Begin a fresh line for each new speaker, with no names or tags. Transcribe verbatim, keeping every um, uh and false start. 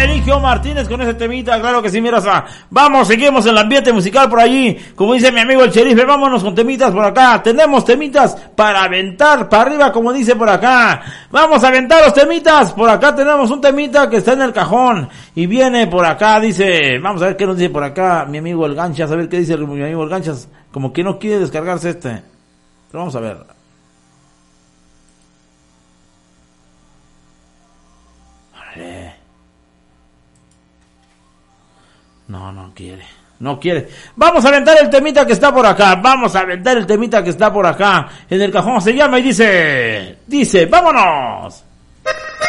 Eligio Martínez con ese temita, claro que sí, mira, vamos, seguimos en el ambiente musical por allí, como dice mi amigo el Sheriff, vámonos con temitas por acá, tenemos temitas para aventar, para arriba como dice por acá, vamos a aventar los temitas, por acá tenemos un temita que está en el cajón, y viene por acá, dice, vamos a ver qué nos dice por acá mi amigo el Ganchas, a ver qué dice mi amigo el Ganchas, como que no quiere descargarse este, pero vamos a ver. No, no quiere. No quiere. Vamos a aventar el temita que está por acá. Vamos a aventar el temita que está por acá. En el cajón se llama y dice... Dice, vámonos.